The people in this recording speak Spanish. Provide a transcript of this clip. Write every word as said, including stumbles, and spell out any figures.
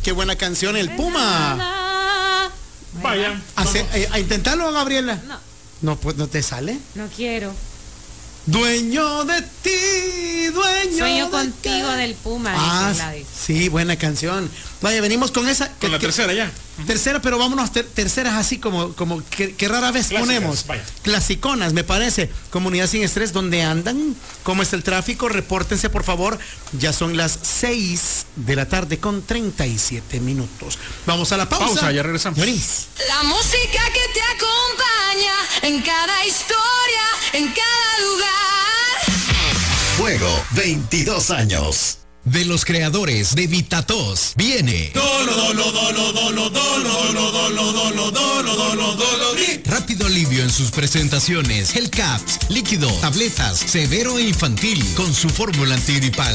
Qué buena canción, El Puma. Vaya. Hace, a, a intentarlo, Gabriela. No. No, pues no te sale. No quiero. Dueño de ti, dueño Sueño de contigo ti. del Puma. Ah, dice Gladys. sí, buena canción. Vaya, venimos con esa. Con que, la que, tercera ya. Tercera, pero vámonos ter, terceras así como, como que, que rara vez Clásicas, ponemos. vaya. Clasiconas, me parece. Comunidad Sin Estrés, ¿dónde andan? ¿Cómo está el tráfico? Repórtense, por favor. Ya son las seis de la tarde con treinta y siete minutos. Vamos a la pausa. Pausa, ya regresamos. Venís. La música que te acompaña en cada historia, en cada lugar. Fuego, veintidós años. De los creadores de Vitatos viene Dolo, dolo, dolo, dolo, dolo, dolo, dolo, dolo, dolo, dolo, dolo, Rápido Alivio en sus presentaciones. Hellcaps, líquido, tabletas, severo e infantil con su fórmula antigripal.